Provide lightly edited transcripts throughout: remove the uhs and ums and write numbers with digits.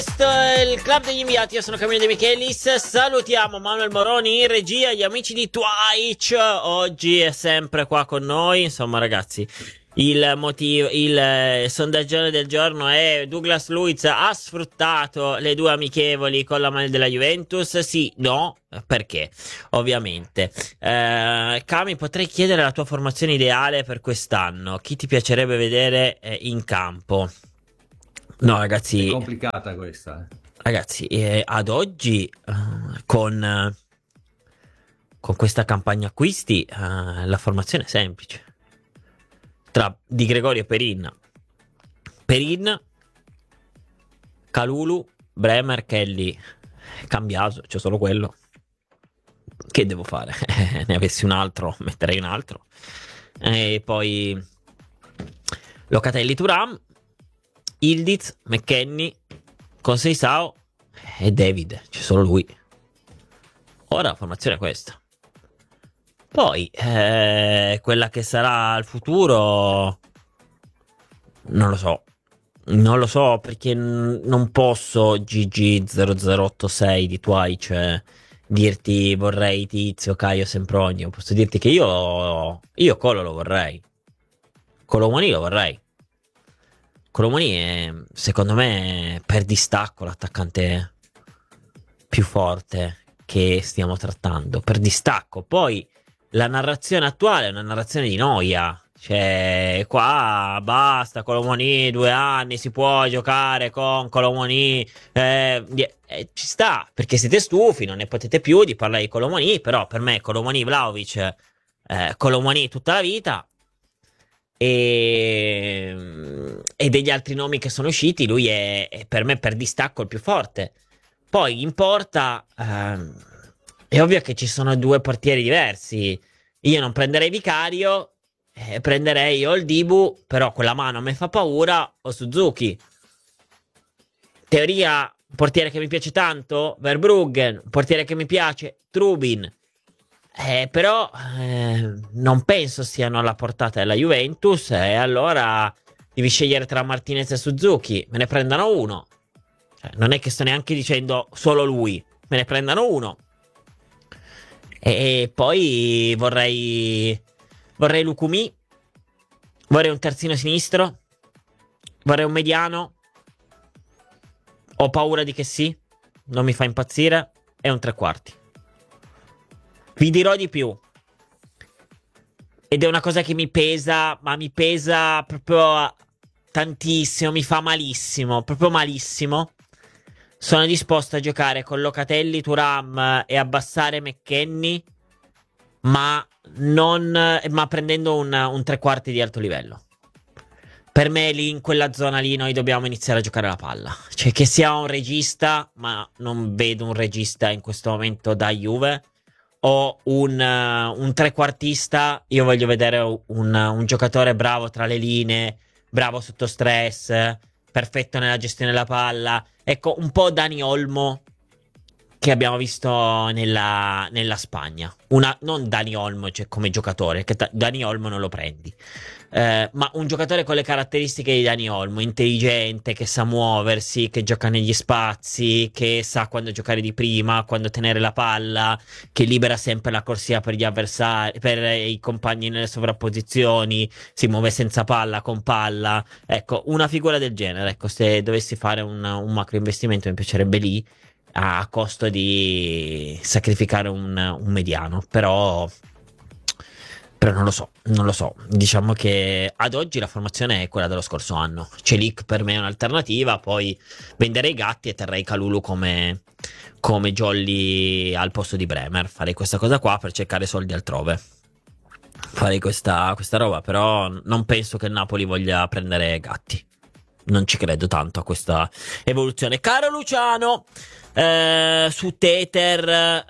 Questo è il club degli inviati, io sono Camillo De Michelis, salutiamo Manuel Moroni in regia, gli amici di Twitch, oggi è sempre qua con noi, insomma ragazzi, il sondaggio del giorno è: Douglas Luiz ha sfruttato le due amichevoli con la maglia della Juventus? Sì, no, perché? Ovviamente. Cami, potrei chiedere la tua formazione ideale per quest'anno, chi ti piacerebbe vedere in campo? No, È ragazzi, complicata questa. ragazzi, ad oggi con questa campagna acquisti la formazione è semplice. Tra Di Gregorio e Perin. Perin, Kalulu, Bremer, Kelly, Cambiaso, c'è solo quello. Che devo fare? Ne avessi un altro, metterei un altro. E poi Locatelli, Thuram, Ildiz, McKennie, Conceição e David, c'è solo lui. Ora la formazione è questa. Poi quella che sarà il futuro non lo so. Non lo so perché non posso GG0086 di Twitch dirti vorrei Tizio, Caio, Sempronio. Posso dirti che io Colo lo vorrei. Colomoni lo vorrei. Colomoni è, secondo me, per distacco l'attaccante più forte che stiamo trattando. Per distacco. Poi la narrazione attuale è una narrazione di noia. Cioè, qua basta, Colomoni, 2 anni, si può giocare con Colomoni. Ci sta, perché siete stufi, non ne potete più di parlare di Colomoni, però per me Colomoni, Vlahovic, Colomoni tutta la vita. E degli altri nomi che sono usciti, lui è per me per distacco il più forte. Poi in porta è ovvio che ci sono due portieri diversi. Io non prenderei Vicario, prenderei o il Dibu, però quella mano mi fa paura, o Suzuki. Teoria, portiere che mi piace tanto, Verbruggen, portiere che mi piace, Trubin. Però non penso siano alla portata della Juventus, e allora devi scegliere tra Martinez e Suzuki. Me ne prendano uno. Cioè, non è che sto neanche dicendo solo lui, me ne prendano uno. E poi vorrei Lukumi, vorrei un terzino sinistro, vorrei un mediano. Ho paura di che sì, non mi fa impazzire, e un tre quarti. Vi dirò di più. Ed è una cosa che mi pesa, ma mi pesa proprio tantissimo, mi fa malissimo, proprio malissimo. Sono disposto a giocare con Locatelli, Thuram e abbassare McKennie, ma prendendo un tre quarti di alto livello. Per me lì, in quella zona lì, noi dobbiamo iniziare a giocare la palla. Cioè, che sia un regista, ma non vedo un regista in questo momento da Juve, o un trequartista. Io voglio vedere un giocatore bravo tra le linee, bravo sotto stress, perfetto nella gestione della palla. Ecco, un po' Dani Olmo che abbiamo visto nella Spagna. Non Dani Olmo, cioè, come giocatore, che Dani Olmo non lo prendi. Ma un giocatore con le caratteristiche di Dani Olmo, intelligente, che sa muoversi, che gioca negli spazi, che sa quando giocare di prima, quando tenere la palla, che libera sempre la corsia per gli avversari, per i compagni nelle sovrapposizioni, si muove senza palla, con palla. Ecco, una figura del genere. Ecco, se dovessi fare un macro investimento, mi piacerebbe lì, a costo di sacrificare un mediano. Però non lo so. Diciamo che ad oggi la formazione è quella dello scorso anno. Celik per me è un'alternativa, poi venderei Gatti e terrei Kalulu come jolly al posto di Bremer. Farei questa cosa qua per cercare soldi altrove. Farei questa roba, però non penso che il Napoli voglia prendere Gatti. Non ci credo tanto a questa evoluzione. Caro Luciano, su Tether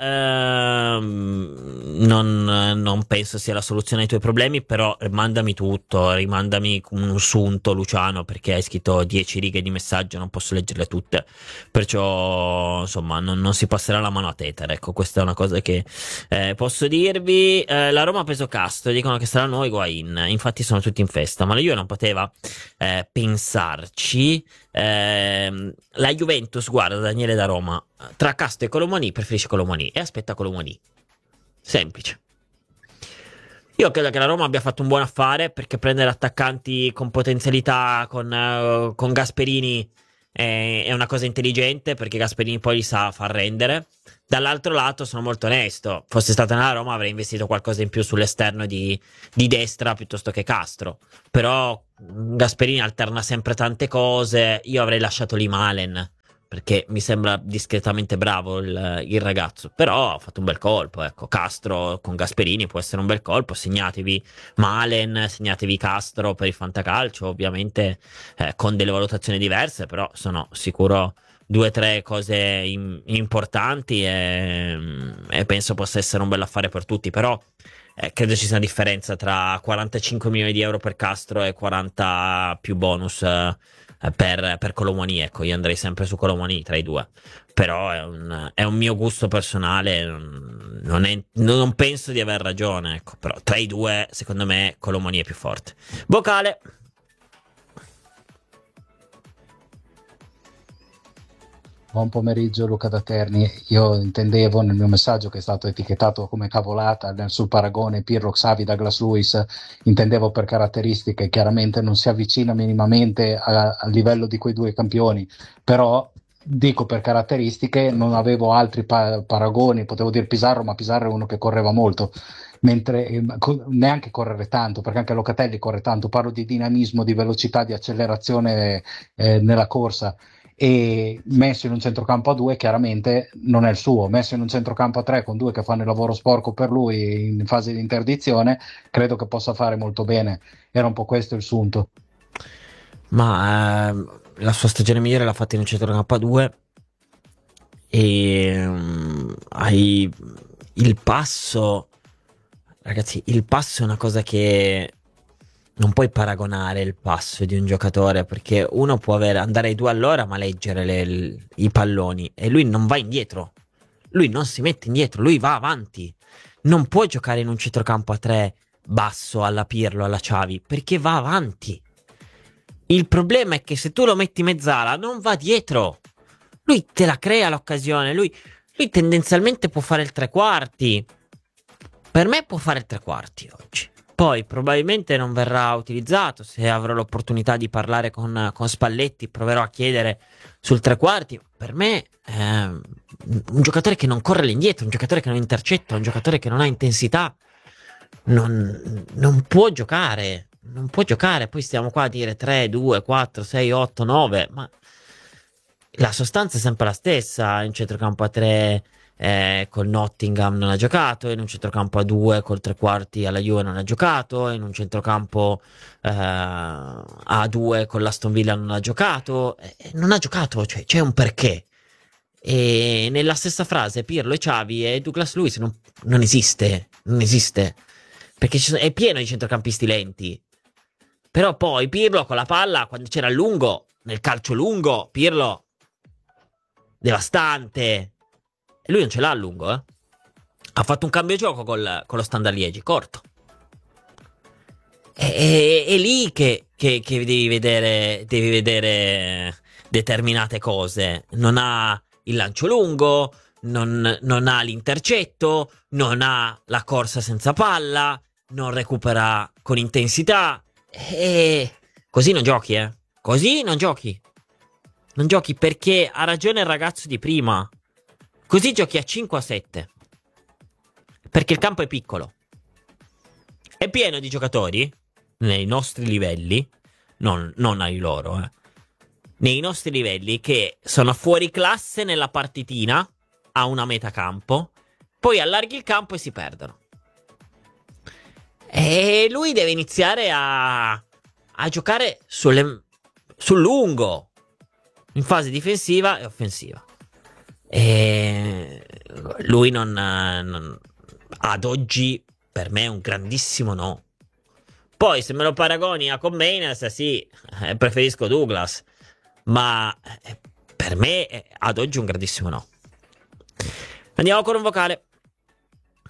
non penso sia la soluzione ai tuoi problemi, però rimandami tutto, rimandami un sunto, Luciano, perché hai scritto 10 righe di messaggio, non posso leggerle tutte, perciò insomma non si passerà la mano a Tether. Ecco, questa è una cosa che posso dirvi. La Roma ha preso Castro, dicono che saranno Higuain, infatti sono tutti in festa, ma la Juve non poteva pensarci. La Juventus, guarda, Daniele da Roma, tra Castro e Colomoni preferisce Colomoni e aspetta Colomoni. Semplice. Io credo che la Roma abbia fatto un buon affare perché prendere attaccanti con potenzialità con Gasperini è una cosa intelligente perché Gasperini poi li sa far rendere. Dall'altro lato sono molto onesto, fosse stata nella Roma avrei investito qualcosa in più sull'esterno di destra piuttosto che Castro. Però Gasperini alterna sempre tante cose, io avrei lasciato lì Malen perché mi sembra discretamente bravo il ragazzo, però ha fatto un bel colpo, ecco, Castro con Gasperini può essere un bel colpo, segnatevi Malen, segnatevi Castro per il fantacalcio, ovviamente con delle valutazioni diverse, però sono sicuro due o tre cose importanti e penso possa essere un bel affare per tutti, però credo ci sia una differenza tra 45 milioni di euro per Castro e 40 più bonus per Colomoni. Ecco, io andrei sempre su Colomoni tra i due. Però è un mio gusto personale. Non penso di aver ragione. Ecco, però tra i due, secondo me, Colomoni è più forte. Vocale. Buon pomeriggio Luca da Terni, io intendevo nel mio messaggio che è stato etichettato come cavolata sul paragone Pirlo, Xavi, Douglas Luiz, intendevo per caratteristiche, chiaramente non si avvicina minimamente al livello di quei due campioni, però dico per caratteristiche non avevo altri paragoni, potevo dire Pizarro, ma Pizarro è uno che correva molto, mentre neanche correre tanto, perché anche Locatelli corre tanto, parlo di dinamismo, di velocità, di accelerazione nella corsa e messo in un centrocampo a due chiaramente non è il suo, messo in un centrocampo a tre con due che fanno il lavoro sporco per lui in fase di interdizione, credo che possa fare molto bene, era un po' questo il sunto. Ma la sua stagione migliore l'ha fatta in un centrocampo a due. E hai il passo. Ragazzi, il passo è una cosa che non puoi paragonare il passo di un giocatore perché uno può andare ai due all'ora ma leggere i palloni e lui non va indietro. Lui non si mette indietro, lui va avanti. Non puoi giocare in un centrocampo a tre basso alla Pirlo, alla Xavi, perché va avanti. Il problema è che se tu lo metti mezzala non va dietro. Lui te la crea l'occasione, lui tendenzialmente può fare il tre quarti. Per me può fare il tre quarti oggi. Poi probabilmente non verrà utilizzato. Se avrò l'opportunità di parlare con Spalletti, proverò a chiedere sul tre quarti. Per me è un giocatore che non corre all'indietro, un giocatore che non intercetta, un giocatore che non ha intensità. Non può giocare. Non può giocare. Poi stiamo qua a dire 3, 2, 4, 6, 8, 9. Ma la sostanza è sempre la stessa. In centrocampo a 3 col Nottingham non ha giocato, in un centrocampo a 2 col tre quarti alla Juve non ha giocato, in un centrocampo a 2 con l'Aston Villa non ha giocato, non ha giocato, cioè c'è un perché. E nella stessa frase Pirlo e Xavi e Douglas Luiz non esiste, non esiste, perché è pieno di centrocampisti lenti. Però poi Pirlo con la palla, quando c'era il lungo, nel calcio lungo, Pirlo devastante. E lui non ce l'ha a lungo, eh. Ha fatto un cambio gioco con lo Standard Liegi, corto. È lì che devi vedere determinate cose. Non ha il lancio lungo, non ha l'intercetto, non ha la corsa senza palla, non recupera con intensità. E così non giochi, eh. Così non giochi. Non giochi perché ha ragione il ragazzo di prima. Così giochi a 5 a 7. Perché il campo è piccolo. È pieno di giocatori nei nostri livelli, non ai loro, nei nostri livelli che sono fuori classe nella partitina a una metà campo, poi allarghi il campo e si perdono. E lui deve iniziare a giocare sul lungo, in fase difensiva e offensiva. E lui ad oggi per me è un grandissimo no. Poi se me lo paragoni a Commenas, sì, preferisco Douglas, ma per me è ad oggi un grandissimo no. Andiamo con un vocale.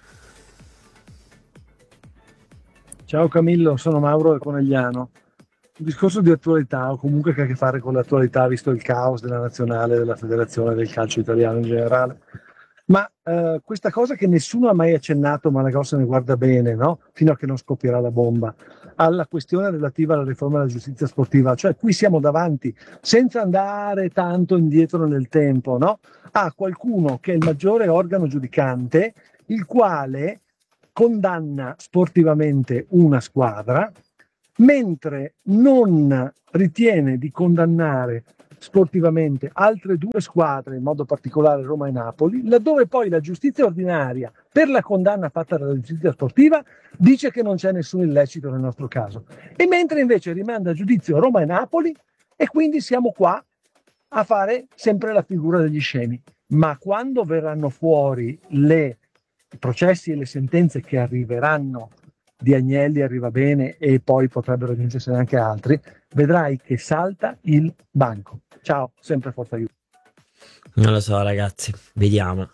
Ciao Camillo, sono Mauro da Conegliano. un discorso di attualità o comunque che ha a che fare con l'attualità, visto il caos della nazionale, della federazione, del calcio italiano in generale. Ma questa cosa che nessuno ha mai accennato, ma la cosa ne guarda bene, no? Fino a che non scoppierà la bomba, alla questione relativa alla riforma della giustizia sportiva. Cioè qui siamo davanti, senza andare tanto indietro nel tempo, no? A qualcuno che è il maggiore organo giudicante, il quale condanna sportivamente una squadra, mentre non ritiene di condannare sportivamente altre due squadre, in modo particolare Roma e Napoli, laddove poi la giustizia ordinaria, per la condanna fatta dalla giustizia sportiva, dice che non c'è nessun illecito nel nostro caso. E mentre invece rimanda a giudizio Roma e Napoli, e quindi siamo qua a fare sempre la figura degli scemi. Ma quando verranno fuori i processi e le sentenze che arriveranno di Agnelli, arriva bene, e poi potrebbero aggiungersene anche altri, vedrai che salta il banco. Ciao, sempre Forza Juve. Non lo so, ragazzi, vediamo,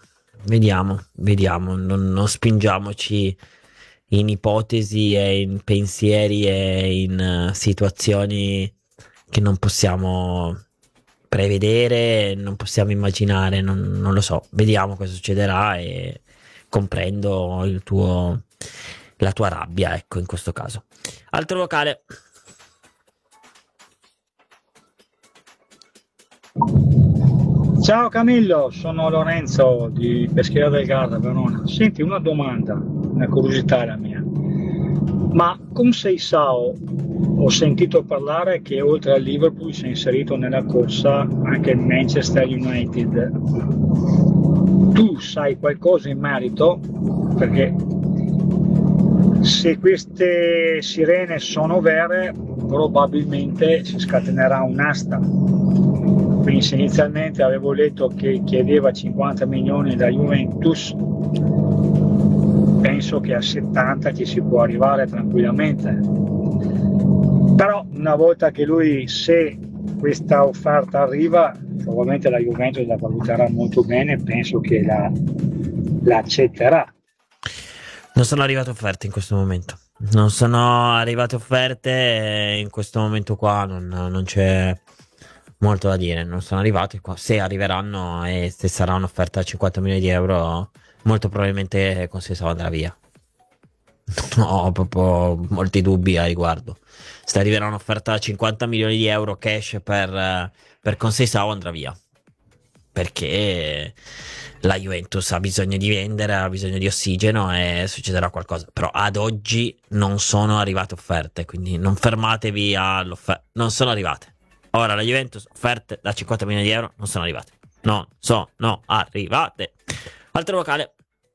non spingiamoci in ipotesi e in pensieri e in situazioni che non possiamo prevedere, non possiamo immaginare, non lo so, vediamo cosa succederà e comprendo la tua rabbia, ecco, in questo caso. Altro vocale. Ciao Camillo, sono Lorenzo di Peschiera del Garda, Verona. Senti, una domanda, una curiosità la mia. Ma con Seisao ho sentito parlare che oltre al Liverpool si è inserito nella corsa anche il Manchester United. Tu sai qualcosa in merito? Perché se queste sirene sono vere, probabilmente si scatenerà un'asta. Quindi se inizialmente avevo letto che chiedeva 50 milioni da Juventus, penso che a 70 ci si può arrivare tranquillamente. Però una volta che lui, se questa offerta arriva, probabilmente la Juventus la valuterà molto bene, penso che la accetterà. Non sono arrivate offerte in questo momento. Non sono arrivate offerte e in questo momento qua non c'è molto da dire. Non sono arrivate. Se arriveranno e se sarà un'offerta a 50 milioni di euro, molto probabilmente Conceição andrà via. Ho proprio molti dubbi a riguardo. Se arriverà un'offerta a 50 milioni di euro cash per Conceição, andrà via. Perché la Juventus ha bisogno di vendere, ha bisogno di ossigeno e succederà qualcosa. Però ad oggi non sono arrivate offerte, quindi non fermatevi all'offerta. Non sono arrivate. Ora la Juventus, offerte da 50 milioni di euro, non sono arrivate. Non sono arrivate. Altro vocale.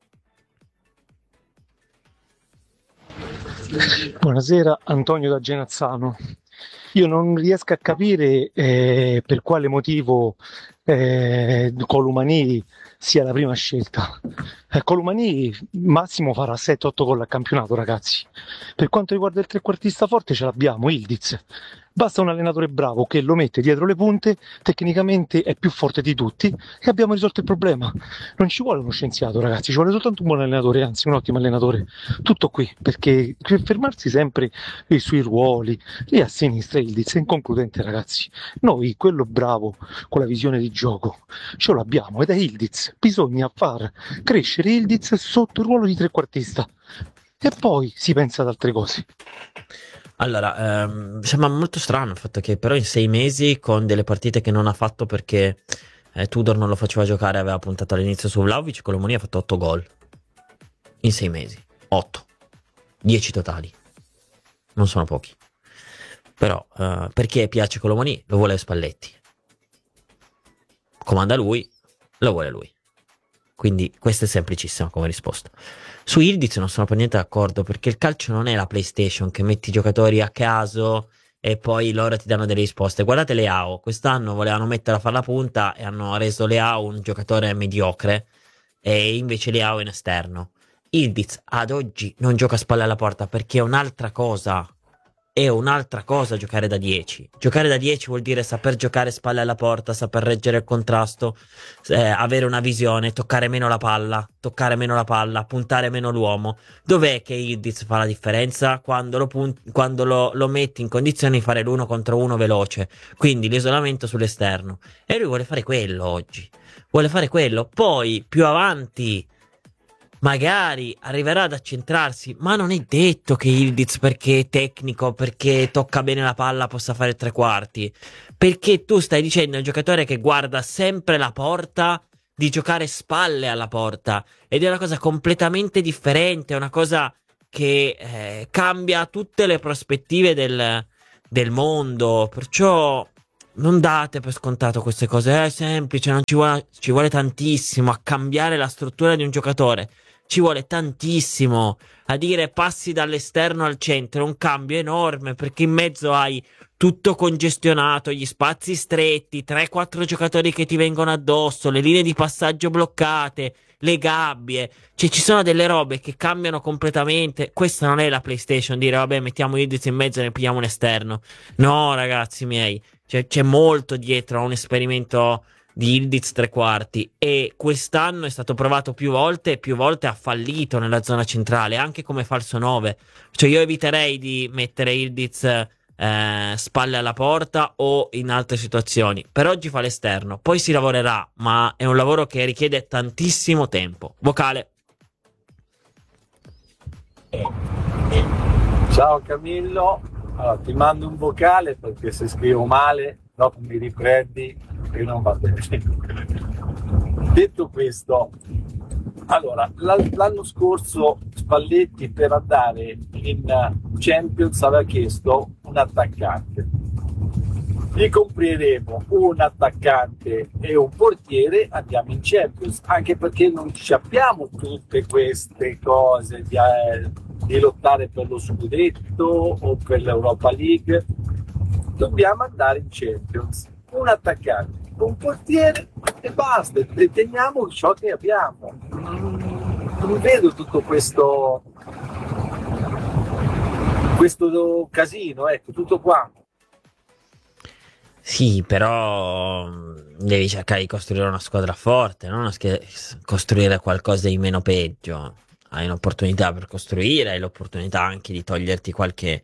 Buonasera, Antonio da Genazzano. Io non riesco a capire per quale motivo Colomani sia la prima scelta. Colomani massimo farà 7-8 gol al campionato, ragazzi. Per quanto riguarda il trequartista forte ce l'abbiamo, Ildiz. Basta un allenatore bravo che lo mette dietro le punte, tecnicamente è più forte di tutti e abbiamo risolto il problema. Non ci vuole uno scienziato, ragazzi, ci vuole soltanto un buon allenatore, anzi un ottimo allenatore. Tutto qui, perché per fermarsi sempre sui ruoli, lì a sinistra Ildiz è inconcludente, ragazzi. Noi, quello bravo, con la visione di gioco, ce l'abbiamo ed è Ildiz. Bisogna far crescere Ildiz sotto il ruolo di trequartista e poi si pensa ad altre cose. Allora, sembra molto strano il fatto che però in 6 mesi con delle partite che non ha fatto perché Tudor non lo faceva giocare, aveva puntato all'inizio su Vlahovic, Colomoni ha fatto 8 gol in 6 mesi, 8, 10 totali, non sono pochi. Però perché piace Colomoni? Lo vuole Spalletti, comanda lui, lo vuole lui. Quindi questa è semplicissima come risposta. Su Ildiz non sono per niente d'accordo, perché il calcio non è la PlayStation che metti i giocatori a caso e poi loro ti danno delle risposte. Guardate Leao, quest'anno volevano mettere a fare la punta e hanno reso Leao un giocatore mediocre e invece Leao è in esterno. Ildiz ad oggi non gioca a spalle alla porta perché è un'altra cosa. è un'altra cosa giocare da 10. Giocare da 10 vuol dire saper giocare spalle alla porta, saper reggere il contrasto, avere una visione, toccare meno la palla, puntare meno l'uomo. Dov'è che Ildiz fa la differenza? Quando lo metti in condizione di fare l'uno contro uno veloce, quindi l'isolamento sull'esterno. E lui vuole fare quello oggi. Vuole fare quello. Poi, più avanti, magari arriverà ad accentrarsi, ma non è detto che Ildiz, perché è tecnico, perché tocca bene la palla, possa fare tre quarti. Perché tu stai dicendo al giocatore che guarda sempre la porta di giocare spalle alla porta. Ed è una cosa completamente differente, è una cosa che cambia tutte le prospettive del mondo. Perciò non date per scontato queste cose. È semplice, non ci vuole tantissimo a cambiare la struttura di un giocatore. Ci vuole tantissimo a dire passi dall'esterno al centro, è un cambio enorme, perché in mezzo hai tutto congestionato, gli spazi stretti, 3-4 giocatori che ti vengono addosso, le linee di passaggio bloccate, le gabbie, cioè ci sono delle robe che cambiano completamente. Questa non è la PlayStation, dire vabbè mettiamo Ildiz in mezzo e ne pigliamo un esterno. No ragazzi miei, c'è molto dietro a un esperimento di Ildiz tre quarti, e quest'anno è stato provato più volte e più volte ha fallito nella zona centrale, anche come falso 9. Cioè io eviterei di mettere Ildiz spalle alla porta o in altre situazioni. Per oggi fa l'esterno, poi si lavorerà, ma è un lavoro che richiede tantissimo tempo. Vocale. Ciao Camillo, allora, ti mando un vocale perché se scrivo male dopo mi riprendi e non va bene. Detto questo, allora l'anno scorso Spalletti per andare in Champions aveva chiesto un attaccante. Gli compreremo un attaccante e un portiere, andiamo in Champions, anche perché non abbiamo tutte queste cose di lottare per lo scudetto o per l'Europa League. Dobbiamo andare in Champions. Un attaccante, un portiere e basta, e teniamo ciò che abbiamo. Non vedo tutto questo casino, ecco, tutto qua. Sì, però devi cercare di costruire una squadra forte, non costruire qualcosa di meno peggio. Hai un'opportunità per costruire, hai l'opportunità anche di toglierti qualche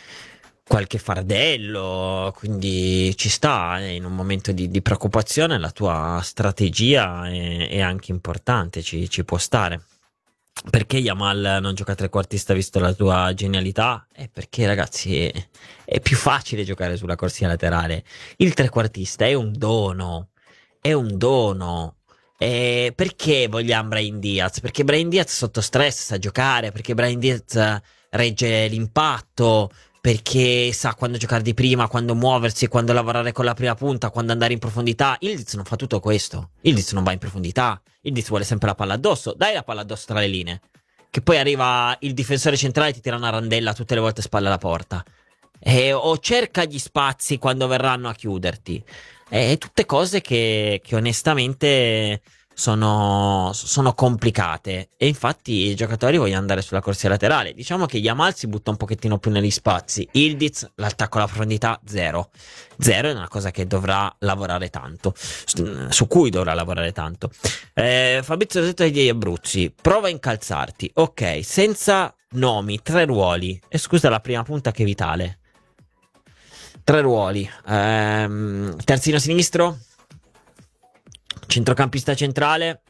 fardello, quindi ci sta, in un momento di preoccupazione la tua strategia è anche importante, ci può stare. Perché Yamal non gioca trequartista visto la tua genialità? È perché ragazzi è più facile giocare sulla corsia laterale. Il trequartista è un dono, è un dono. Perché vogliamo Brahim Diaz? Perché Brahim Diaz sotto stress sa giocare, perché Brahim Diaz regge l'impatto, perché sa quando giocare di prima, quando muoversi, quando lavorare con la prima punta, quando andare in profondità. Ildiz non fa tutto questo. Ildiz non va in profondità. Ildiz vuole sempre la palla addosso. Dai la palla addosso tra le linee, che poi arriva il difensore centrale e ti tira una randella tutte le volte spalle alla porta. O cerca gli spazi quando verranno a chiuderti. Tutte cose che onestamente sono complicate, e infatti i giocatori vogliono andare sulla corsia laterale. Diciamo che Yamal si butta un pochettino più negli spazi, Ildiz l'attacco alla profondità zero è una cosa che dovrà lavorare tanto, su cui dovrà lavorare tanto. Fabrizio Rosetto degli Abruzzi, prova a incalzarti, ok, senza nomi, 3 ruoli, e scusa la prima punta che è vitale, 3 ruoli, terzino sinistro, centrocampista centrale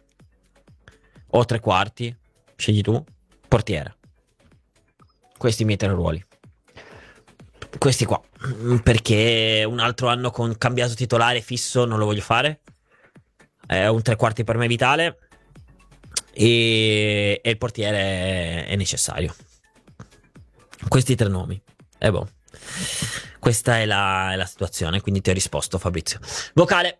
o tre quarti, scegli tu, portiere. Questi i miei 3 ruoli, questi qua, perché un altro anno con cambiato titolare fisso non lo voglio fare. Un tre quarti per me è vitale, e il portiere è necessario. Questi 3 nomi, e boh, questa è la situazione, quindi ti ho risposto, Fabrizio. Vocale.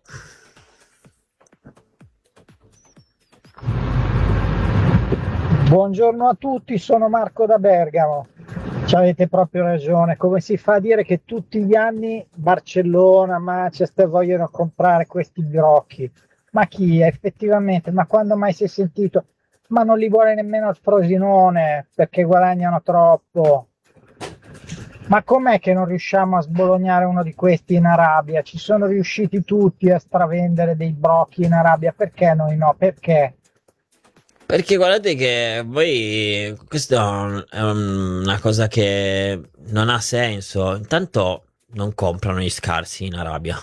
Buongiorno a tutti, sono Marco da Bergamo. Ci avete proprio ragione. Come si fa a dire che tutti gli anni Barcellona, Manchester vogliono comprare questi grocchi? Ma chi effettivamente? Ma quando mai si è sentito? Ma non li vuole nemmeno il Frosinone perché guadagnano troppo. Ma com'è che non riusciamo a sbolognare uno di questi in Arabia? Ci sono riusciti tutti a stravendere dei brocchi in Arabia, perché noi no? Perché? Perché guardate che voi, questo è una cosa che non ha senso. Intanto non comprano gli scarsi in Arabia.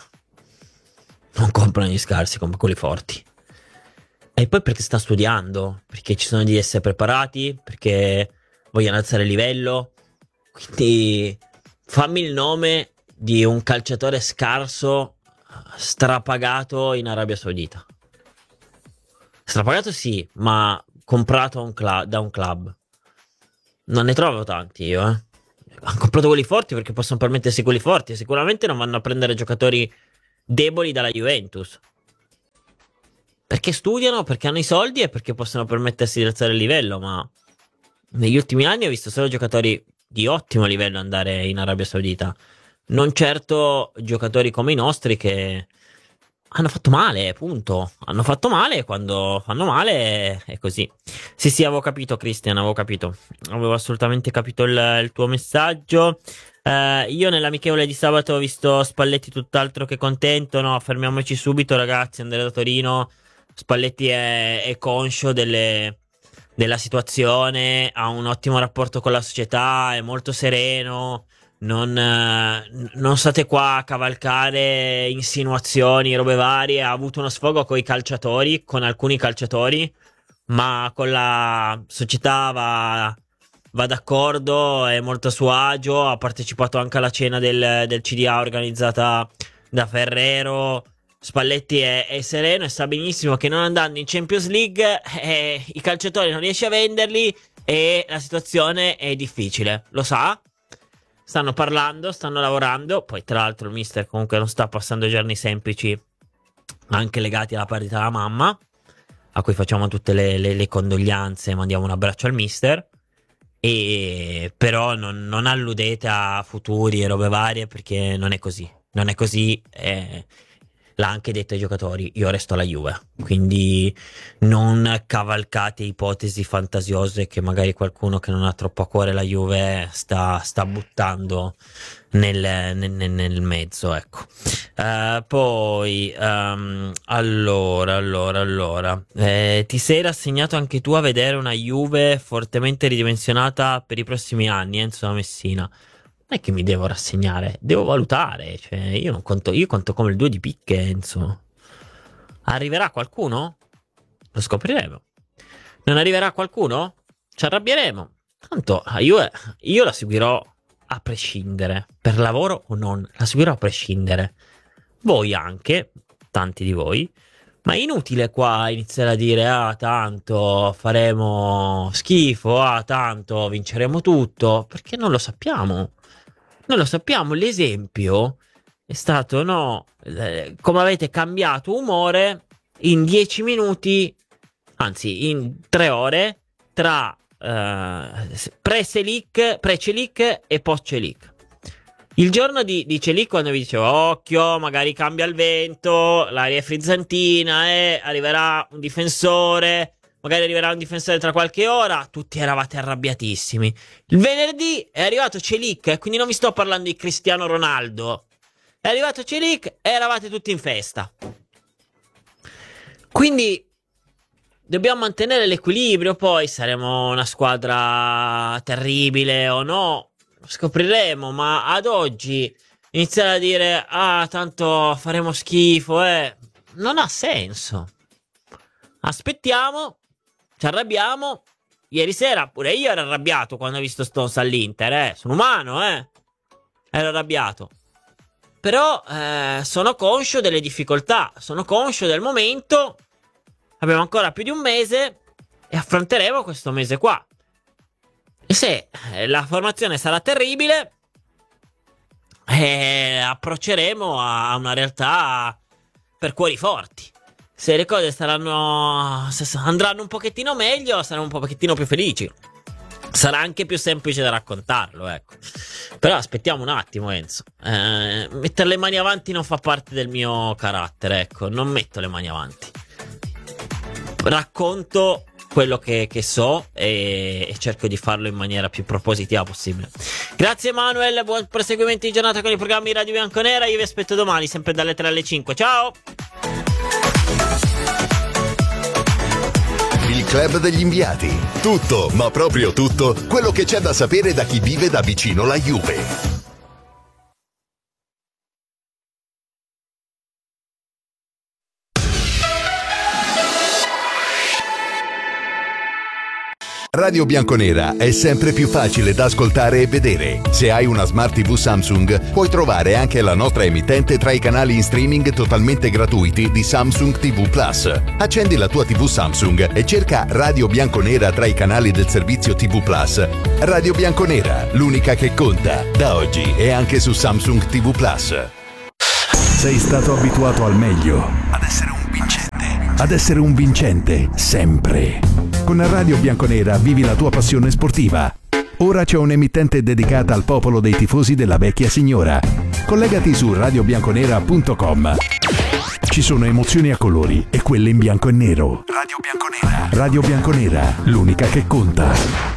Non comprano gli scarsi come quelli forti. E poi perché sta studiando? Perché ci sono di essere preparati? Perché vogliono alzare il livello? Quindi fammi il nome di un calciatore scarso strapagato in Arabia Saudita. Strapagato sì, ma comprato da un club. Non ne trovo tanti io, eh. Hanno comprato quelli forti perché possono permettersi quelli forti. Sicuramente non vanno a prendere giocatori deboli dalla Juventus. Perché studiano, perché hanno i soldi e perché possono permettersi di alzare il livello. Ma negli ultimi anni ho visto solo giocatori di ottimo livello andare in Arabia Saudita. Non certo giocatori come i nostri che hanno fatto male, punto. Hanno fatto male e quando fanno male è così. Sì, sì, avevo capito, Christian, avevo capito. Avevo assolutamente capito il tuo messaggio. Io nell'amichevole di sabato ho visto Spalletti tutt'altro che contento. No, fermiamoci subito, ragazzi. Andrea da Torino. Spalletti è conscio della situazione, ha un ottimo rapporto con la società, è molto sereno. Non state qua a cavalcare insinuazioni, robe varie. Ha avuto uno sfogo con i calciatori, con alcuni calciatori, ma con la società va d'accordo, è molto a suo agio. Ha partecipato anche alla cena del CDA organizzata da Ferrero. Spalletti è sereno e sa benissimo che non andando in Champions League i calciatori non riesce a venderli e la situazione è difficile. Lo sa? Stanno parlando, stanno lavorando. Poi, tra l'altro, il mister comunque non sta passando giorni semplici, anche legati alla perdita della mamma, a cui facciamo tutte le condoglianze. Mandiamo un abbraccio al mister. E però non alludete a futuri e robe varie, perché non è così. Non è così. L'ha anche detto ai giocatori, io resto alla Juve, quindi non cavalcate ipotesi fantasiose che magari qualcuno che non ha troppo a cuore la Juve sta buttando nel mezzo, ecco. Poi allora, ti sei rassegnato anche tu a vedere una Juve fortemente ridimensionata per i prossimi anni, Enzo Messina? Non è che mi devo rassegnare, devo valutare. Cioè, io conto come il 2 di picche, Enzo. Arriverà qualcuno? Lo scopriremo. Non arriverà qualcuno? Ci arrabbieremo. Tanto io la seguirò a prescindere. Per lavoro o non, la seguirò a prescindere. Voi anche, tanti di voi. Ma è inutile qua iniziare a dire: ah, tanto faremo schifo, ah, tanto vinceremo tutto. Perché non lo sappiamo. Non lo sappiamo, l'esempio è stato, no, come avete cambiato umore in 10 minuti, anzi in 3 ore, tra pre-Celic e post-Celic. Il giorno di Celic, quando vi dicevo, occhio, magari cambia il vento, l'aria è frizzantina, arriverà un difensore... Magari arriverà un difensore tra qualche ora. Tutti eravate arrabbiatissimi. Il venerdì è arrivato Celic, quindi non vi sto parlando di Cristiano Ronaldo. È arrivato Celic e eravate tutti in festa. Quindi dobbiamo mantenere l'equilibrio. Poi saremo una squadra terribile o no, lo scopriremo. Ma ad oggi iniziare a dire: ah, tanto faremo schifo, non ha senso. Aspettiamo. Ci arrabbiamo. Ieri sera pure io ero arrabbiato quando ho visto Stones all'Inter, Sono umano, Ero arrabbiato. Però sono conscio delle difficoltà. Sono conscio del momento. Abbiamo ancora più di un mese e affronteremo questo mese qua. E se la formazione sarà terribile, approcceremo a una realtà per cuori forti. Se le cose andranno un pochettino meglio, saremo un pochettino più felici. Sarà anche più semplice da raccontarlo, ecco. Però aspettiamo un attimo, Enzo. Mettere le mani avanti non fa parte del mio carattere, ecco. Non metto le mani avanti. Racconto quello che so e cerco di farlo in maniera più propositiva possibile. Grazie Manuel, buon proseguimento di giornata con i programmi Radio Bianconera. Io vi aspetto domani, sempre dalle 3 alle 5. Ciao! Il Club degli Inviati. Tutto, ma proprio tutto, quello che c'è da sapere da chi vive da vicino la Juve. Radio Bianconera è sempre più facile da ascoltare e vedere. Se hai una Smart TV Samsung, puoi trovare anche la nostra emittente tra i canali in streaming totalmente gratuiti di Samsung TV Plus. Accendi la tua TV Samsung e cerca Radio Bianconera tra i canali del servizio TV Plus. Radio Bianconera, l'unica che conta. Da oggi è anche su Samsung TV Plus. Sei stato abituato al meglio, ad essere un vincente, sempre. Con Radio Bianconera vivi la tua passione sportiva. Ora c'è un'emittente dedicata al popolo dei tifosi della vecchia signora. Collegati su radiobianconera.com. Ci sono emozioni a colori e quelle in bianco e nero. Radio Bianconera. Radio Bianconera, l'unica che conta.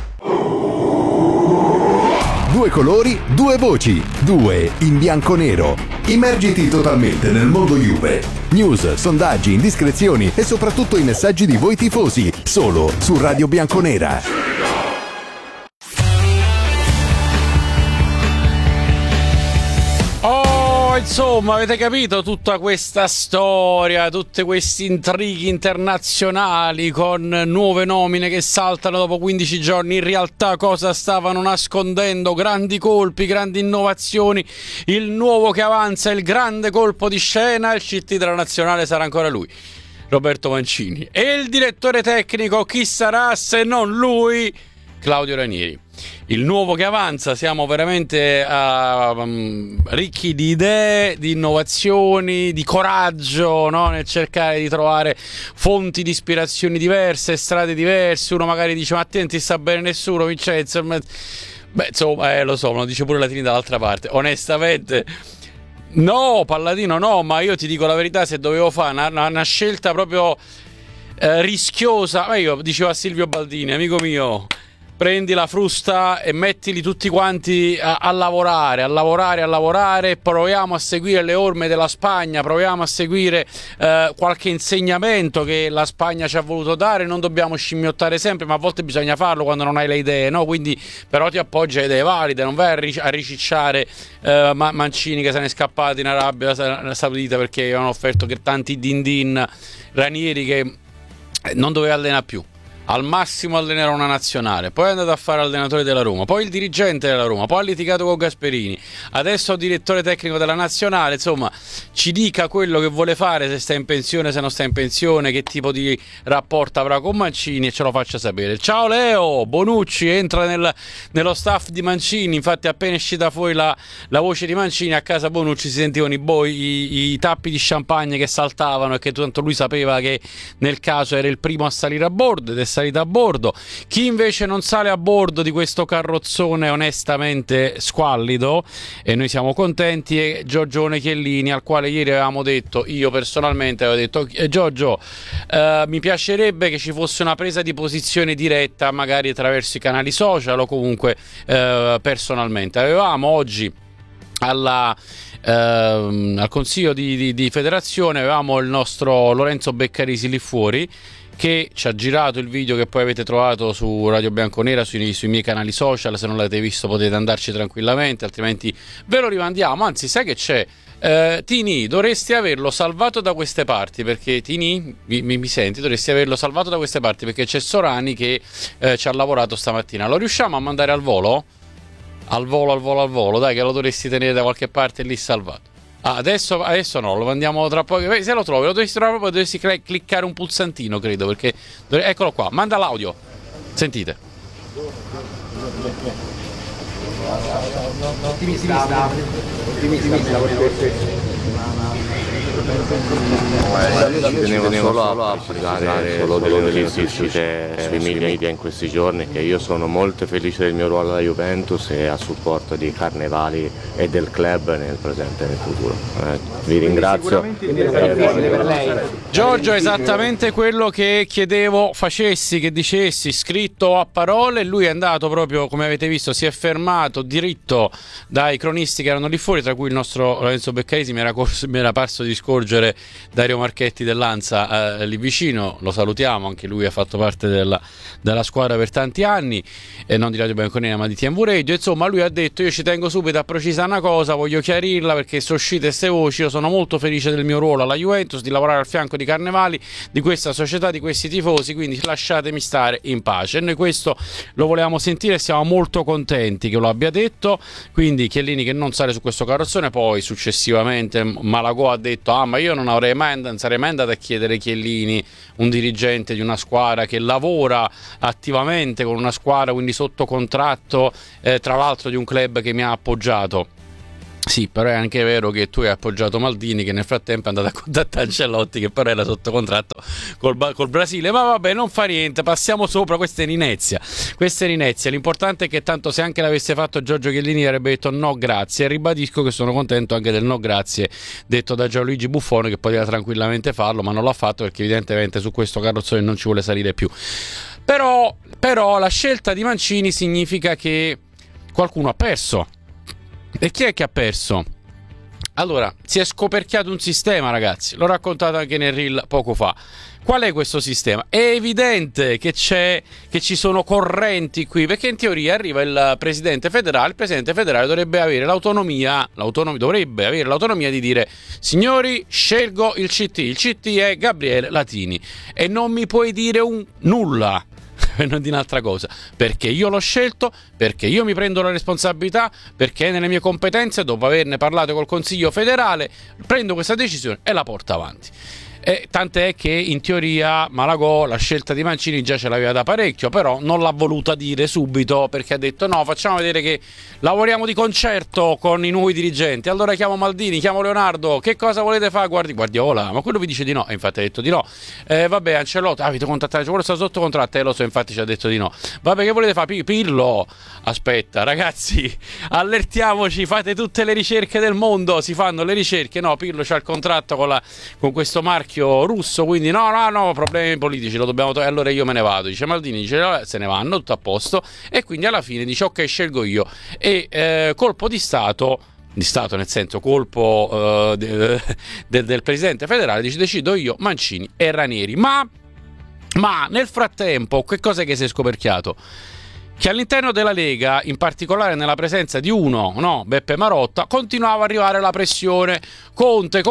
2 colori, 2 voci, 2 in bianco-nero. Immergiti totalmente nel mondo Juve. News, sondaggi, indiscrezioni e soprattutto i messaggi di voi tifosi, solo su Radio Bianconera. Insomma, avete capito tutta questa storia, tutti questi intrighi internazionali con nuove nomine che saltano dopo 15 giorni. In realtà cosa stavano nascondendo? Grandi colpi, grandi innovazioni, il nuovo che avanza, il grande colpo di scena. Il CT della nazionale sarà ancora lui, Roberto Mancini. E il direttore tecnico chi sarà se non lui? Claudio Ranieri. Il nuovo che avanza, siamo veramente ricchi di idee, di innovazioni, di coraggio, no? Nel cercare di trovare fonti di ispirazioni diverse, strade diverse. Uno magari dice: ma a te non ti sta bene nessuno, Vincenzo? Beh, insomma, lo so, me lo dice pure Latini dall'altra parte. Onestamente no, Palladino no, ma io ti dico la verità, se dovevo fare una scelta proprio rischiosa, ma io dicevo a Silvio Baldini, amico mio, prendi la frusta e mettili tutti quanti a lavorare, proviamo a seguire le orme della Spagna, proviamo a seguire qualche insegnamento che la Spagna ci ha voluto dare. Non dobbiamo scimmiottare sempre, ma a volte bisogna farlo quando non hai le idee, no? Quindi però ti appoggi a idee valide, non vai a ricicciare Mancini che se ne è scappato in Arabia Saudita perché avevano offerto che tanti din Ranieri che non doveva allenare più. Al massimo allenare una nazionale, poi è andato a fare allenatore della Roma, poi il dirigente della Roma, poi ha litigato con Gasperini, adesso è direttore tecnico della nazionale. Insomma, ci dica quello che vuole fare, se sta in pensione, se non sta in pensione, che tipo di rapporto avrà con Mancini, e ce lo faccia sapere. Ciao Leo, Bonucci entra nello staff di Mancini. Infatti appena è uscita fuori la voce di Mancini, a casa Bonucci si sentivano i tappi di champagne che saltavano, e che tanto lui sapeva che nel caso era il primo a salire a bordo ed è salita a bordo. Chi invece non sale a bordo di questo carrozzone onestamente squallido, e noi siamo contenti, è Giorgione Chiellini, al quale ieri avevamo detto, io personalmente avevo detto: Giorgio, mi piacerebbe che ci fosse una presa di posizione diretta, magari attraverso i canali social o comunque personalmente. Avevamo oggi al consiglio di federazione, avevamo il nostro Lorenzo Beccarisi lì fuori, che ci ha girato il video che poi avete trovato su Radio Bianconera, sui miei canali social. Se non l'avete visto potete andarci tranquillamente, altrimenti ve lo rimandiamo. Anzi, sai che c'è? Tini, dovresti averlo salvato da queste parti, perché Tini, mi senti? Dovresti averlo salvato da queste parti, perché c'è Sorani che ci ha lavorato stamattina. Lo riusciamo a mandare al volo? Al volo, dai, che lo dovresti tenere da qualche parte lì salvato. Adesso no, lo mandiamo tra poco. Se lo trovi, lo dovresti trovare proprio, dovresti cliccare un pulsantino, credo, perché eccolo qua, manda l'audio. Sentite. Ottimista. Ci tenevo solo a precisare solo delle notizie uscite sui media in questi giorni, che io sono molto felice del mio ruolo alla Juventus e a supporto di Carnevali e del club nel presente e nel futuro. Vi ringrazio. Giorgio, esattamente quello che chiedevo facessi, che dicessi, scritto a parole. Lui è andato proprio, come avete visto, si è fermato diritto dai cronisti che erano lì fuori, tra cui il nostro Lorenzo Beccaresi. Mi era parso di scorgere Dario Marchetti dell'Ansa lì vicino, lo salutiamo, anche lui ha fatto parte della squadra per tanti anni, e non di Radio Bianconera ma di TMV Radio. Insomma, lui ha detto: io ci tengo subito a precisare una cosa, voglio chiarirla perché sono uscite queste voci, io sono molto felice del mio ruolo alla Juventus, di lavorare al fianco di Carnevali, di questa società, di questi tifosi, quindi lasciatemi stare in pace. E noi questo lo volevamo sentire e siamo molto contenti che lo abbia detto. Quindi Chiellini che non sale su questo carrozzone. Poi successivamente Malagò ha detto: ma io non sarei mai andato a chiedere Chiellini, un dirigente di una squadra che lavora attivamente con una squadra, quindi sotto contratto, tra l'altro di un club che mi ha appoggiato. Sì, però è anche vero che tu hai appoggiato Maldini, che nel frattempo è andato a contattare Ancelotti, che però era sotto contratto col Brasile. Ma vabbè, non fa niente, passiamo sopra. Questa è l'inezia. L'importante è che tanto, se anche l'avesse fatto Giorgio Chiellini, avrebbe detto no grazie. E ribadisco che sono contento anche del no grazie detto da Gianluigi Buffon, che poteva tranquillamente farlo, ma non l'ha fatto perché evidentemente su questo carrozzone non ci vuole salire più. Però la scelta di Mancini significa che qualcuno ha perso. E chi è che ha perso? Allora, si è scoperchiato un sistema, ragazzi, l'ho raccontato anche nel reel poco fa. Qual è questo sistema? È evidente che ci sono correnti qui, perché in teoria arriva il presidente federale dovrebbe avere l'autonomia di dire: signori, scelgo il CT è Gabriele Latini, e non mi puoi dire nulla. Per non dire un'altra cosa, perché io l'ho scelto, perché io mi prendo la responsabilità, perché nelle mie competenze, dopo averne parlato col Consiglio federale, prendo questa decisione e la porto avanti. E tant'è che in teoria Malagò la scelta di Mancini già ce l'aveva da parecchio, però non l'ha voluta dire subito, perché ha detto: no, facciamo vedere che lavoriamo di concerto con i nuovi dirigenti. Allora chiamo Maldini, chiamo Leonardo, che cosa volete fare? Guardi Guardiola, ma quello vi dice di no, e infatti ha detto di no. Vabbè, Ancelotti, avete contattato, quello sta sotto contratto, lo so, infatti ci ha detto di no. Vabbè, che volete fare? Pirlo, aspetta ragazzi, allertiamoci, fate tutte le ricerche del mondo, si fanno le ricerche. No, Pirlo c'ha il contratto con questo marchio russo, quindi no, problemi politici, lo dobbiamo togliere. Allora io me ne vado, dice Maldini, dice se ne vanno, tutto a posto, e quindi alla fine dice ok, scelgo io. E colpo di stato nel senso colpo del presidente federale, dice decido io, Mancini e Ranieri. Ma nel frattempo che cosa è che si è scoperchiato? Che all'interno della Lega, in particolare nella presenza di Beppe Marotta, continuava a arrivare la pressione: Conte.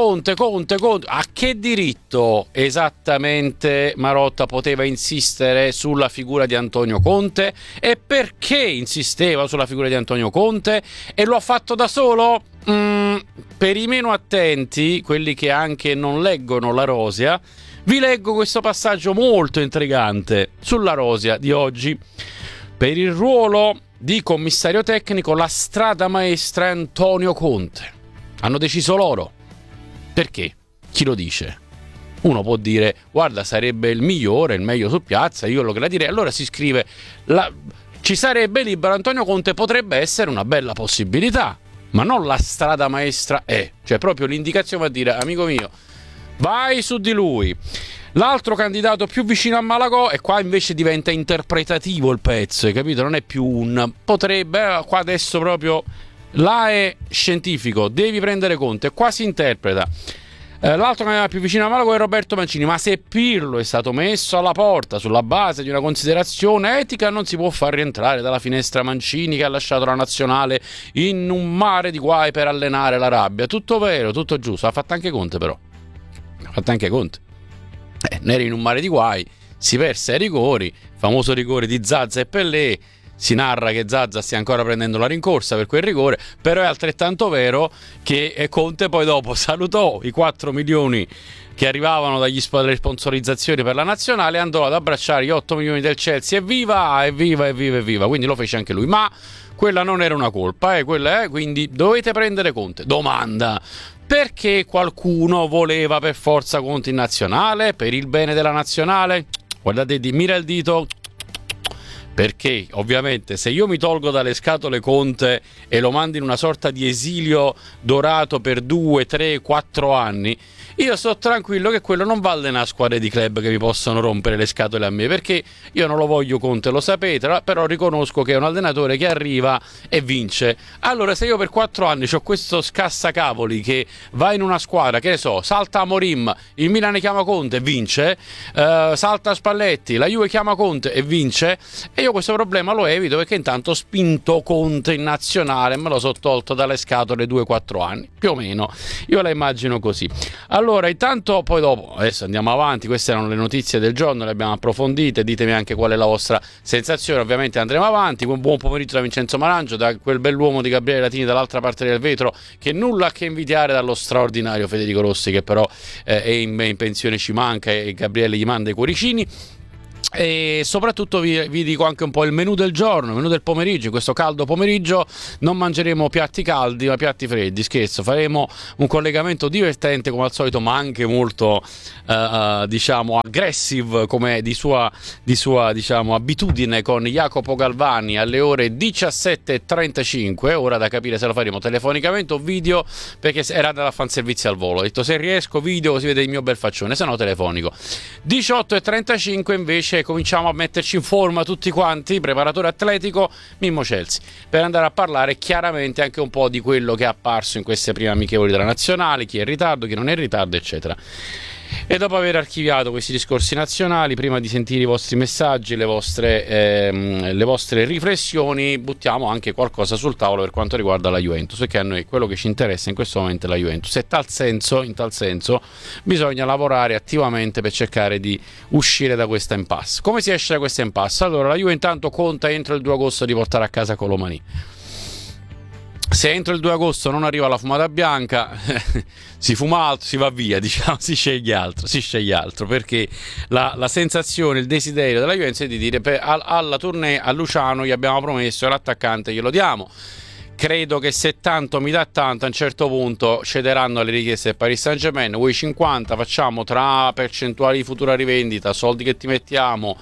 A che diritto esattamente Marotta poteva insistere sulla figura di Antonio Conte? E perché insisteva sulla figura di Antonio Conte? E lo ha fatto da solo? Per i meno attenti, quelli che anche non leggono la Rosea, vi leggo questo passaggio molto intrigante sulla Rosea di oggi. Per il ruolo di commissario tecnico la strada maestra è Antonio Conte. Hanno deciso loro. Perché? Chi lo dice? Uno può dire: guarda, sarebbe il migliore, il meglio su piazza, io lo gradirei. Allora si scrive: ci sarebbe libero Antonio Conte, potrebbe essere una bella possibilità, ma non la strada maestra è. Cioè proprio l'indicazione va a dire: amico mio, vai su di lui. L'altro candidato più vicino a Malagò, e qua invece diventa interpretativo il pezzo, hai capito? Non è più un potrebbe, qua adesso proprio là è scientifico, devi prendere Conte, qua si interpreta. L'altro candidato più vicino a Malagò è Roberto Mancini, ma se Pirlo è stato messo alla porta sulla base di una considerazione etica, non si può far rientrare dalla finestra Mancini, che ha lasciato la nazionale in un mare di guai per allenare la rabbia. Tutto vero, tutto giusto, ha fatto anche Conte però. Ha fatto anche Conte. Ne era in un mare di guai, si perse ai rigori, famoso rigore di Zaza e Pellè. Si narra che Zaza stia ancora prendendo la rincorsa per quel rigore, però è altrettanto vero che Conte poi dopo salutò i 4 milioni che arrivavano dalle sponsorizzazioni per la nazionale, andò ad abbracciare gli 8 milioni del Chelsea, evviva, quindi lo fece anche lui. Ma quella non era una colpa, quindi dovete prendere Conte. Domanda: perché qualcuno voleva per forza Conte in nazionale, per il bene della nazionale. Guardate, mira il dito, perché ovviamente se io mi tolgo dalle scatole Conte e lo mando in una sorta di esilio dorato per 2, 3, 4 anni, io sto tranquillo che quello non va allenare squadre di club che mi possono rompere le scatole a me, perché io non lo voglio Conte, lo sapete, però riconosco che è un allenatore che arriva e vince. Allora se io per 4 anni ho questo scassacavoli che va in una squadra, che ne so, salta Amorim, il Milan chiama Conte e vince, salta Spalletti, la Juve chiama Conte e vince, e io questo problema lo evito perché intanto ho spinto Conte in nazionale e me lo sono tolto dalle scatole 2-4 anni, più o meno, io la immagino così. Allora, intanto, poi dopo, adesso andiamo avanti, queste erano le notizie del giorno, le abbiamo approfondite, ditemi anche qual è la vostra sensazione, ovviamente andremo avanti. Un buon pomeriggio da Vincenzo Marangio, da quel bell'uomo di Gabriele Latini dall'altra parte del vetro, che nulla a che invidiare dallo straordinario Federico Rossi, che però è in pensione, ci manca, e Gabriele gli manda i cuoricini. E soprattutto vi dico anche un po' il menù del giorno, il menù del pomeriggio. In questo caldo pomeriggio non mangeremo piatti caldi ma piatti freddi, scherzo, faremo un collegamento divertente come al solito, ma anche molto diciamo aggressive come di sua diciamo abitudine, con Jacopo Galvani alle ore 17:35. Ora da capire se lo faremo telefonicamente o video, perché era da fanservizio al volo. Ho detto se riesco video così vede il mio bel faccione, se no telefonico. 18:35 invece cominciamo a metterci in forma tutti quanti, preparatore atletico Mimmo Chelsea, per andare a parlare chiaramente anche un po' di quello che è apparso in queste prime amichevoli della nazionale, chi è in ritardo, chi non è in ritardo, eccetera. E dopo aver archiviato questi discorsi nazionali, prima di sentire i vostri messaggi, le vostre riflessioni, buttiamo anche qualcosa sul tavolo per quanto riguarda la Juventus, perché a noi quello che ci interessa in questo momento è la Juventus, e in tal senso bisogna lavorare attivamente per cercare di uscire da questa impasse. Come si esce da questa impasse? Allora, la Juve intanto conta entro il 2 agosto di portare a casa Colomani. Se entro il 2 agosto non arriva la fumata bianca, si fuma altro, si va via, diciamo, si sceglie altro, perché la sensazione, il desiderio della Juventus è di dire alla tournée a Luciano gli abbiamo promesso e l'attaccante glielo diamo. Credo che se tanto mi dà tanto, a un certo punto cederanno alle richieste del Paris Saint-Germain. Voi 50 facciamo tra percentuali di futura rivendita, soldi che ti mettiamo,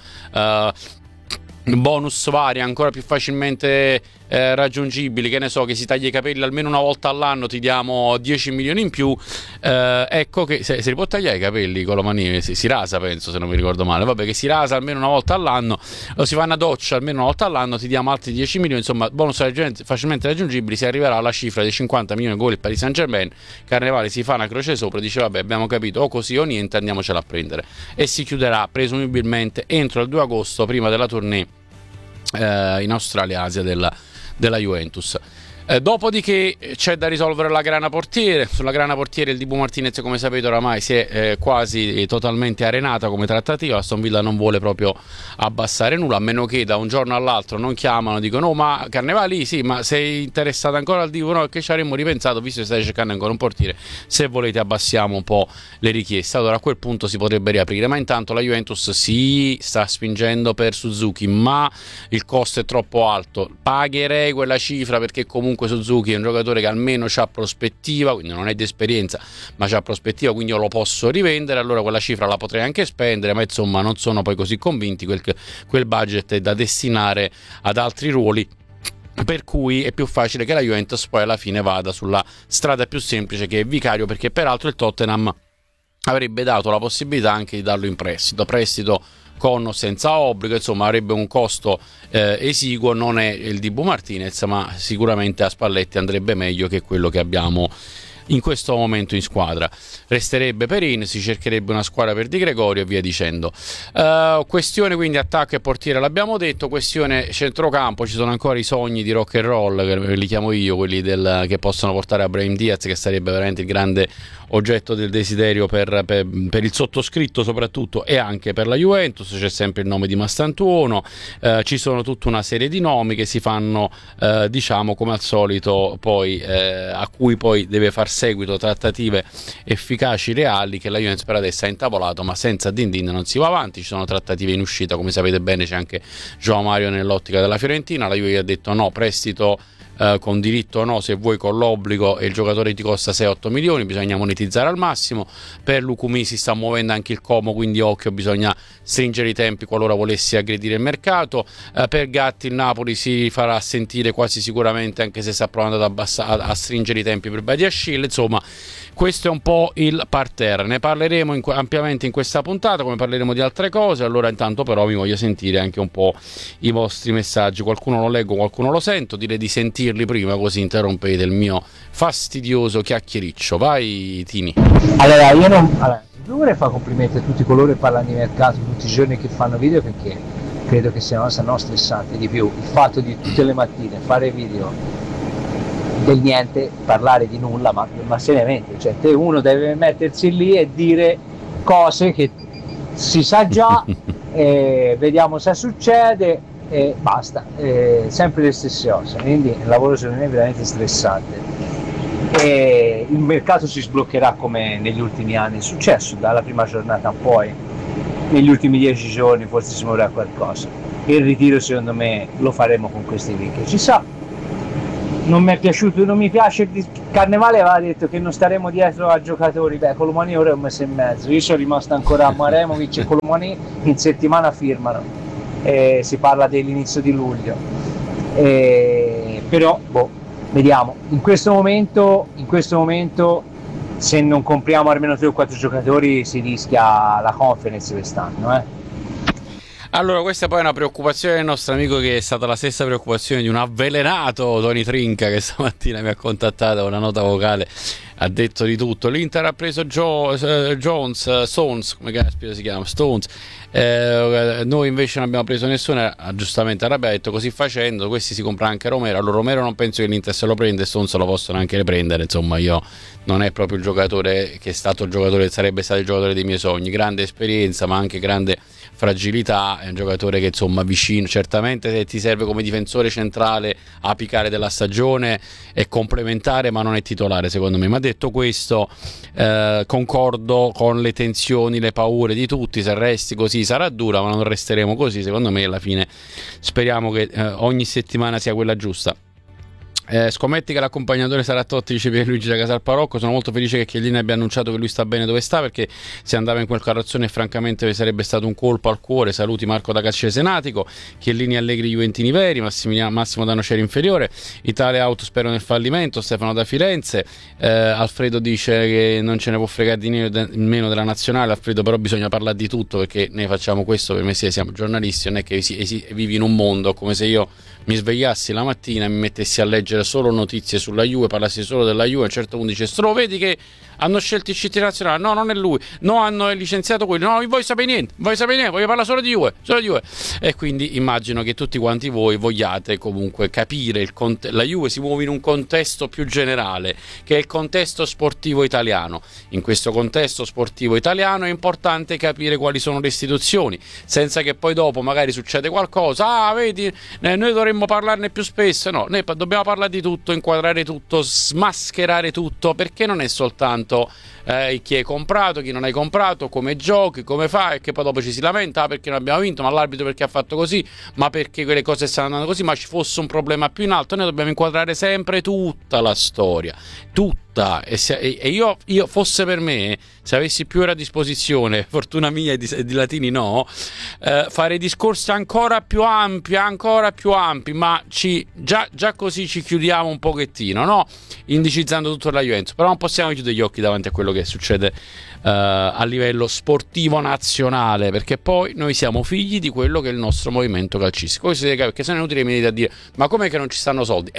bonus vari ancora più facilmente raggiungibili, che ne so, che si taglia i capelli almeno una volta all'anno, ti diamo 10 milioni in più. Ecco che se li può tagliare i capelli con la mania, si rasa, penso, se non mi ricordo male, vabbè, che si rasa almeno una volta all'anno, o si fa una doccia almeno una volta all'anno, ti diamo altri 10 milioni, insomma bonus facilmente raggiungibili. Si arriverà alla cifra dei 50 milioni con il Paris Saint-Germain. Carnevale si fa una croce sopra, dice vabbè, abbiamo capito, o così o niente, andiamocela a prendere, e si chiuderà presumibilmente entro il 2 agosto, prima della tournée in Australia e Asia della Juventus. Dopodiché c'è da risolvere la grana portiere. Sulla grana portiere il Dibu Martinez, come sapete, oramai si è quasi totalmente arenata come trattativa. Aston Villa non vuole proprio abbassare nulla, a meno che da un giorno all'altro non chiamano, dicono no, ma Carnevali sì, ma sei interessato ancora al Dibu? No, che ci avremmo ripensato, visto che stai cercando ancora un portiere, se volete abbassiamo un po' le richieste. Allora a quel punto si potrebbe riaprire, ma intanto la Juventus si sta spingendo per Suzuki, ma il costo è troppo alto. Pagherei quella cifra perché comunque Suzuki è un giocatore che almeno c'ha prospettiva, quindi non è di esperienza ma c'ha prospettiva, quindi io lo posso rivendere, allora quella cifra la potrei anche spendere, ma insomma non sono poi così convinti, quel budget è da destinare ad altri ruoli, per cui è più facile che la Juventus poi alla fine vada sulla strada più semplice, che è Vicario, perché peraltro il Tottenham avrebbe dato la possibilità anche di darlo in prestito con o senza obbligo, insomma avrebbe un costo esiguo. Non è il Dibu Martinez, ma sicuramente a Spalletti andrebbe meglio che quello che abbiamo in questo momento in squadra. Resterebbe Perin, si cercherebbe una squadra per Di Gregorio e via dicendo. Questione quindi attacco e portiere l'abbiamo detto, questione centrocampo, ci sono ancora i sogni di rock and roll, che li chiamo io, quelli che possono portare a Brahim Diaz, che sarebbe veramente il grande oggetto del desiderio per il sottoscritto soprattutto, e anche per la Juventus. C'è sempre il nome di Mastantuono, ci sono tutta una serie di nomi che si fanno diciamo come al solito poi a cui poi deve far seguito trattative efficaci, reali, che la Juventus per adesso ha intavolato, ma senza din non si va avanti. Ci sono trattative in uscita, come sapete bene c'è anche João Mario nell'ottica della Fiorentina, la Juve ha detto no, prestito con diritto o no, se vuoi con l'obbligo, e il giocatore ti costa 6-8 milioni, bisogna monetizzare al massimo. Per Lukumi si sta muovendo anche il Como, quindi occhio, bisogna stringere i tempi qualora volessi aggredire il mercato. Per Gatti il Napoli si farà sentire quasi sicuramente, anche se sta provando a stringere i tempi per Badiashile. Insomma, questo è un po' il parterre, ne parleremo ampiamente in questa puntata, come parleremo di altre cose. Allora intanto però mi voglio sentire anche un po' i vostri messaggi, qualcuno lo leggo, qualcuno lo sento, direi di sentirli prima, così interrompete il mio fastidioso chiacchiericcio. Vai Tini. Allora, io non vorrei fare complimenti a tutti coloro che parlano di mercato tutti i giorni, che fanno video, perché credo che sia una stressante di più il fatto di tutte le mattine fare video del niente, parlare di nulla, ma seriamente, cioè te uno deve mettersi lì e dire cose che si sa già, vediamo se succede e basta, sempre le stesse cose, quindi il lavoro secondo me è veramente stressante. E il mercato si sbloccherà come negli ultimi anni è successo, dalla prima giornata in poi, negli ultimi 10 giorni forse si muoverà qualcosa. Il ritiro secondo me lo faremo con questi link, ci sa. Non mi è piaciuto, non mi piace il Carnevale, aveva detto che non staremo dietro a giocatori. Colomani ora è un mese e mezzo, io sono rimasto ancora a Maremovic e Colomani in settimana firmano, si parla dell'inizio di luglio, però vediamo. In questo momento se non compriamo almeno 3 o 4 giocatori si rischia la Conference quest'anno. Allora, questa poi è una preoccupazione del nostro amico, che è stata la stessa preoccupazione di un avvelenato Tony Trinca, che stamattina mi ha contattato con una nota vocale, ha detto di tutto. L'Inter ha preso Stones, come caspita si chiama? Stones. Noi invece non abbiamo preso nessuno, giustamente arrabbiato, ha detto così facendo questi si compra anche Romero. Allora Romero non penso che l'Inter se lo prende, Stones lo possono anche riprendere, insomma io non è proprio il giocatore che è stato il giocatore, sarebbe stato il giocatore dei miei sogni, grande esperienza ma anche grande fragilità, è un giocatore che insomma vicino, certamente se ti serve come difensore centrale apicale della stagione è complementare ma non è titolare secondo me. Ma detto questo, concordo con le tensioni, le paure di tutti, se resti così sarà dura, ma non resteremo così secondo me. Alla fine speriamo che ogni settimana sia quella giusta. Scommetti che l'accompagnatore sarà Totti, dice Pierluigi da Casal Parocco. Sono molto felice che Chiellini abbia annunciato che lui sta bene dove sta, perché se andava in quel carrozzone francamente sarebbe stato un colpo al cuore. Saluti Marco da Cascesenatico. Chiellini, Allegri, Juventini veri. Massimo da Nocera inferiore. Italia Auto spero nel fallimento. Stefano da Firenze. Alfredo dice che non ce ne può fregare di meno della nazionale. Alfredo, però bisogna parlare di tutto, perché noi facciamo questo per mestiere, siamo giornalisti, non è che vivi in un mondo come se io mi svegliassi la mattina e mi mettessi a leggere solo notizie sulla Juve, parlassi solo della Juve. A un certo punto dice: lo vedi che hanno scelto il CT nazionale? No, non è lui. No, hanno licenziato quello. No, non voglio sapere niente, voglio parlare solo di Juve, E quindi immagino che tutti quanti voi vogliate comunque capire la Juve si muove in un contesto più generale, che è il contesto sportivo italiano. In questo contesto sportivo italiano è importante capire quali sono le istituzioni, senza che poi dopo magari succede qualcosa. Vedi, noi dovremmo parlarne più spesso. No, noi dobbiamo parlare di tutto, inquadrare tutto, smascherare tutto, perché non è soltanto chi hai comprato, chi non hai comprato, come giochi, come fai, e che poi dopo ci si lamenta perché non abbiamo vinto, ma l'arbitro perché ha fatto così, ma perché quelle cose stanno andando così, ma ci fosse un problema più in alto. Noi dobbiamo inquadrare sempre tutta la storia, tutta. E io fosse per me, se avessi più ore a disposizione, fortuna mia e di Latini no, fare discorsi ancora più ampi, ma già così ci chiudiamo un pochettino, no? Indicizzando tutto la Juventus, però non possiamo chiudere gli occhi davanti a quello che succede a livello sportivo nazionale, perché poi noi siamo figli di quello che è il nostro movimento calcistico. Questo si deve capire, perché se no è inutile venire a dire: ma com'è che non ci stanno soldi?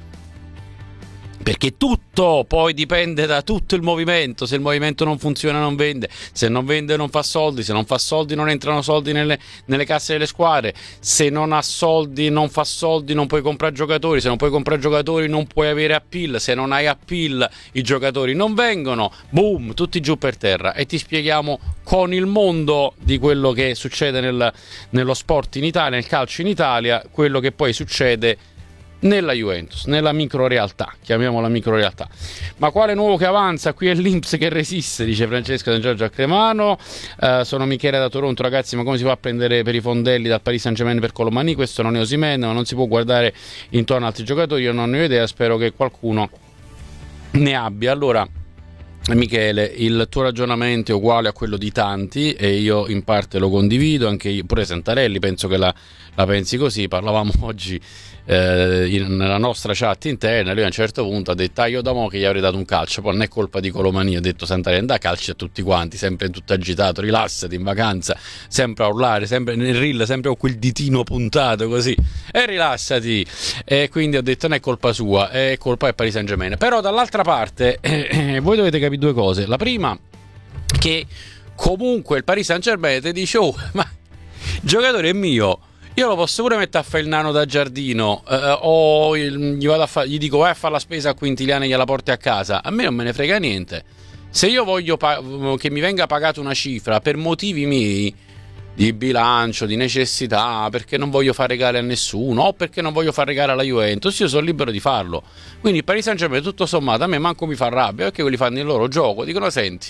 Perché tutto poi dipende da tutto il movimento. Se il movimento non funziona non vende, se non vende non fa soldi, se non fa soldi non entrano soldi nelle casse delle squadre, se non ha soldi non fa soldi, non puoi comprare giocatori, se non puoi comprare giocatori non puoi avere appeal, se non hai appeal i giocatori non vengono, boom, tutti giù per terra. E ti spieghiamo con il mondo di quello che succede nello sport in Italia, nel calcio in Italia, quello che poi succede nella Juventus, nella microrealtà, chiamiamola microrealtà. Ma quale nuovo che avanza? Qui è l'Inps che resiste, dice Francesco San Giorgio a Cremano. Sono Michele da Toronto, ragazzi, ma come si fa a prendere per i fondelli dal Paris Saint-Germain per Colomani? Questo non è Osimhen, ma non si può guardare intorno ad altri giocatori, io non ne ho idea, spero che qualcuno ne abbia. Allora, Michele, il tuo ragionamento è uguale a quello di tanti e io in parte lo condivido, anche io, pure Santarelli penso che la pensi così. Parlavamo oggi nella nostra chat interna, lui a un certo punto ha detto io da mo' che gli avrei dato un calcio, poi non è colpa di Colomani, ha detto Santarelli, dà calcio a tutti quanti, sempre tutto agitato, rilassati in vacanza, sempre a urlare, sempre nel reel, sempre con quel ditino puntato così, e rilassati. E quindi ho detto non è colpa sua, è colpa del Paris Saint-Germain. Però dall'altra parte voi dovete capire due cose. La prima, che comunque il Paris Saint-Germain ti dice ma il giocatore è mio, io lo posso pure mettere a fare il nano da giardino, o gli dico vai a fare la spesa a Quintiliano e gliela porti a casa, a me non me ne frega niente. Se io voglio che mi venga pagata una cifra per motivi miei di bilancio, di necessità, perché non voglio fare gare a nessuno o perché non voglio fare gare alla Juventus, io sono libero di farlo. Quindi il Paris Saint-Germain tutto sommato a me manco mi fa rabbia, perché quelli fanno il loro gioco, dicono senti,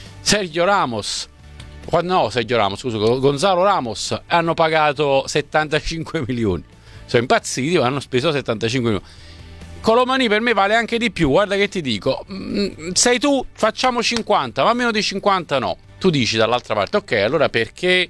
Gonzalo Ramos hanno pagato 75 milioni, sono impazziti, hanno speso 75 milioni. Colomani per me vale anche di più, guarda che ti dico, sei tu, facciamo 50, ma meno di 50 no. Tu dici dall'altra parte, ok, allora perché